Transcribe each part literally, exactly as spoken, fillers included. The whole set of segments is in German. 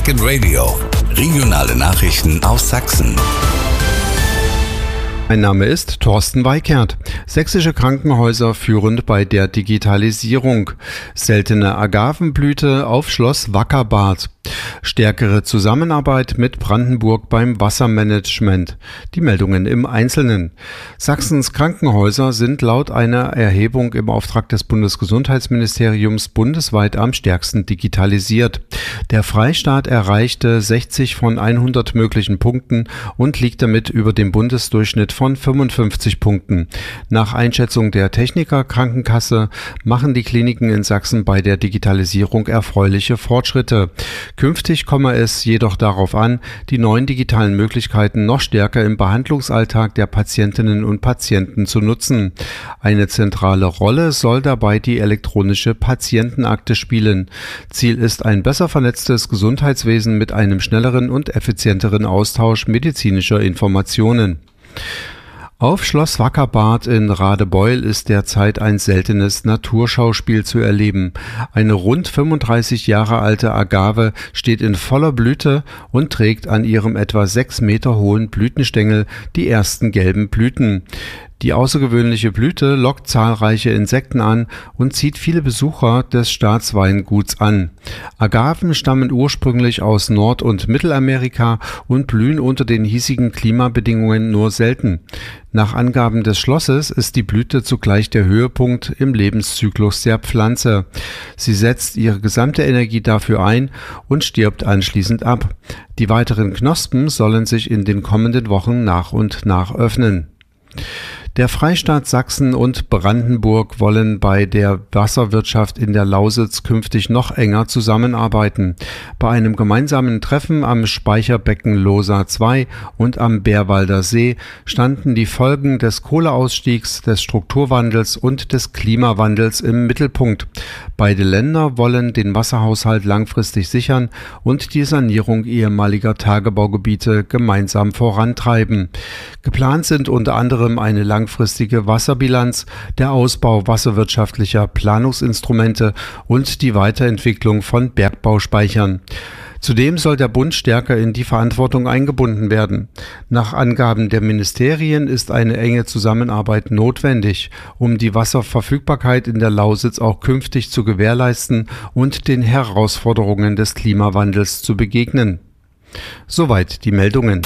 Second Radio. Regionale Nachrichten aus Sachsen. Mein Name ist Thorsten Weikert. Sächsische Krankenhäuser führend bei der Digitalisierung. Seltene Agavenblüte auf Schloss Wackerbad. Stärkere Zusammenarbeit mit Brandenburg beim Wassermanagement. Die Meldungen im Einzelnen. Sachsens Krankenhäuser sind laut einer Erhebung im Auftrag des Bundesgesundheitsministeriums bundesweit am stärksten digitalisiert. Der Freistaat erreichte sechzig von hundert möglichen Punkten und liegt damit über dem Bundesdurchschnitt von fünfundfünfzig Punkten. Nach Einschätzung der Techniker Krankenkasse machen die Kliniken in Sachsen bei der Digitalisierung erfreuliche Fortschritte. Künftig komme es jedoch darauf an, die neuen digitalen Möglichkeiten noch stärker im Behandlungsalltag der Patientinnen und Patienten zu nutzen. Eine zentrale Rolle soll dabei die elektronische Patientenakte spielen. Ziel ist ein besser vernetztes Gesundheitswesen mit einem schnelleren und effizienteren Austausch medizinischer Informationen. Auf Schloss Wackerbad in Radebeul ist derzeit ein seltenes Naturschauspiel zu erleben. Eine rund fünfunddreißig Jahre alte Agave steht in voller Blüte und trägt an ihrem etwa sechs Meter hohen Blütenstängel die ersten gelben Blüten. Die außergewöhnliche Blüte lockt zahlreiche Insekten an und zieht viele Besucher des Staatsweinguts an. Agaven stammen ursprünglich aus Nord- und Mittelamerika und blühen unter den hiesigen Klimabedingungen nur selten. Nach Angaben des Schlosses ist die Blüte zugleich der Höhepunkt im Lebenszyklus der Pflanze. Sie setzt ihre gesamte Energie dafür ein und stirbt anschließend ab. Die weiteren Knospen sollen sich in den kommenden Wochen nach und nach öffnen. Der Freistaat Sachsen und Brandenburg wollen bei der Wasserwirtschaft in der Lausitz künftig noch enger zusammenarbeiten. Bei einem gemeinsamen Treffen am Speicherbecken Losa zwei und am Bärwalder See standen die Folgen des Kohleausstiegs, des Strukturwandels und des Klimawandels im Mittelpunkt. Beide Länder wollen den Wasserhaushalt langfristig sichern und die Sanierung ehemaliger Tagebaugebiete gemeinsam vorantreiben. Geplant sind unter anderem eine langfristige Wasserbilanz, der Ausbau wasserwirtschaftlicher Planungsinstrumente und die Weiterentwicklung von Bergbauspeichern. Zudem soll der Bund stärker in die Verantwortung eingebunden werden. Nach Angaben der Ministerien ist eine enge Zusammenarbeit notwendig, um die Wasserverfügbarkeit in der Lausitz auch künftig zu gewährleisten und den Herausforderungen des Klimawandels zu begegnen. Soweit die Meldungen.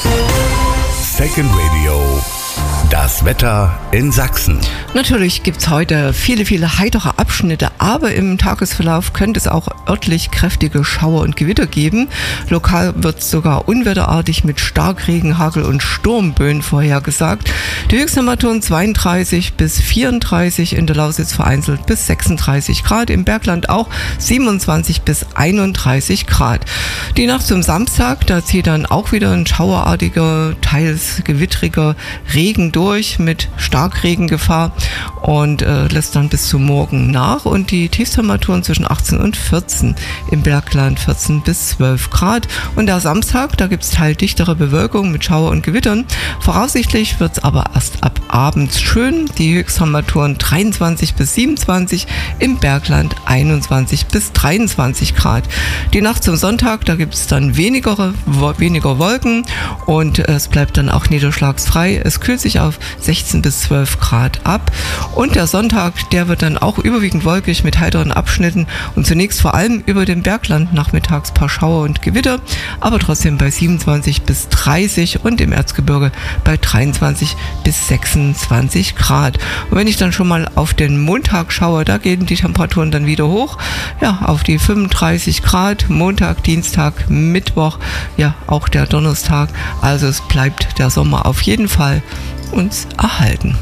Second Radio. Das Wetter in Sachsen. Natürlich gibt es heute viele, viele heitere Abschnitte, aber im Tagesverlauf könnte es auch örtlich kräftige Schauer und Gewitter geben. Lokal wird es sogar unwetterartig mit Starkregen, Hagel und Sturmböen vorhergesagt. Die Höchsttemperaturen zweiunddreißig bis vierunddreißig, in der Lausitz vereinzelt bis sechsunddreißig Grad, im Bergland auch siebenundzwanzig bis einunddreißig Grad. Die Nacht zum Samstag, da zieht dann auch wieder ein schauerartiger, teils gewittriger Regen durch mit Starkregengefahr und äh, lässt dann bis zum Morgen nach, und die Tiefstemperaturen zwischen achtzehn und vierzehn, im Bergland vierzehn bis zwölf Grad. Und der Samstag, da gibt es teildichtere Bewölkung mit Schauer und Gewittern. Voraussichtlich wird es aber erst ab abends schön. Die Höchsttemperaturen dreiundzwanzig bis siebenundzwanzig, im Bergland einundzwanzig bis dreiundzwanzig Grad. Die Nacht zum Sonntag, da gibt es dann weniger, weniger Wolken und es bleibt dann auch niederschlagsfrei. Es kühlt sich auf sechzehn bis zwölf Grad ab, und der Sonntag, der wird dann auch überwiegend wolkig mit heiteren Abschnitten und zunächst vor allem über dem Bergland nachmittags paar Schauer und Gewitter, aber trotzdem bei siebenundzwanzig bis dreißig und im Erzgebirge bei dreiundzwanzig bis sechsundzwanzig Grad. Und wenn ich dann schon mal auf den Montag schaue, da gehen die Temperaturen dann wieder hoch, ja, auf die fünfunddreißig Grad, Montag, Dienstag, Mittwoch, ja, auch der Donnerstag. Also es bleibt der Sommer auf jeden Fall uns erhalten.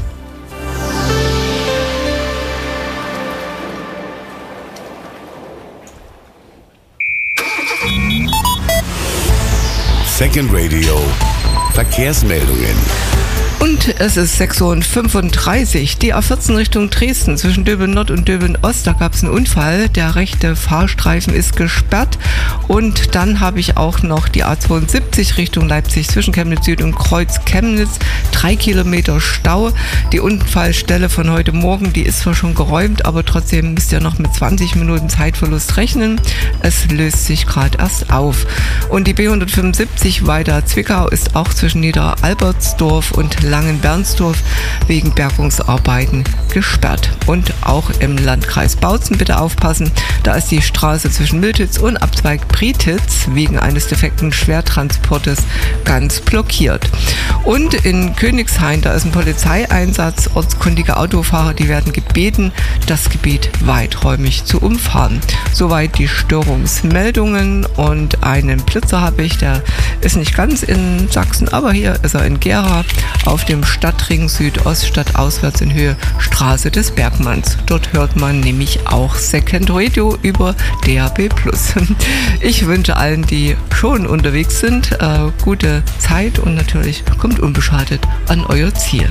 Second Radio. Verkehrsmeldungen. Und es ist sechs Uhr fünfunddreißig. Die A vierzehn Richtung Dresden zwischen Döbeln Nord und Döbeln Ost, da gab es einen Unfall. Der rechte Fahrstreifen ist gesperrt. Und dann habe ich auch noch die A zweiundsiebzig Richtung Leipzig zwischen Chemnitz Süd und Kreuz Chemnitz. Drei Kilometer Stau. Die Unfallstelle von heute Morgen, die ist zwar schon geräumt, aber trotzdem müsst ihr noch mit zwanzig Minuten Zeitverlust rechnen. Es löst sich gerade erst auf. Und die B hundertfünfundsiebzig weiter Zwickau ist auch zwischen Niederalbertsdorf und Langenbernsdorf wegen Bergungsarbeiten gesperrt. Und auch im Landkreis Bautzen bitte aufpassen, da ist die Straße zwischen Miltitz und Abzweig Prietitz wegen eines defekten Schwertransportes ganz blockiert. Und in Königshain, da ist ein Polizeieinsatz, ortskundige Autofahrer, die werden gebeten, das Gebiet weiträumig zu umfahren. Soweit die Störungsmeldungen, und einen Blitzer habe ich, der ist nicht ganz in Sachsen, aber hier ist er in Gera auf dem Stadtring Südost stadtauswärts in Höhe Straße des Bergmanns. Dort hört man nämlich auch Second Radio über D A B plus. Ich wünsche allen, die schon unterwegs sind, äh, gute Zeit und natürlich kommt unbeschadet an euer Ziel.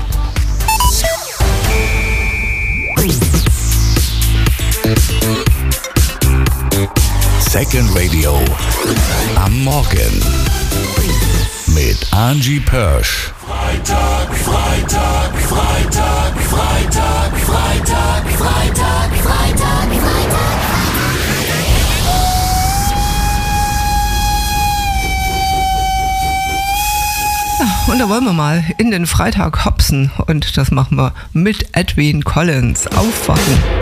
Second Radio am Morgen mit Angie Pörsch. Freitag, Freitag, Freitag, Freitag, Freitag, Freitag, Freitag, Freitag. Ja, und da wollen wir mal in den Freitag hopsen, und das machen wir mit Edwyn Collins. Aufwachen.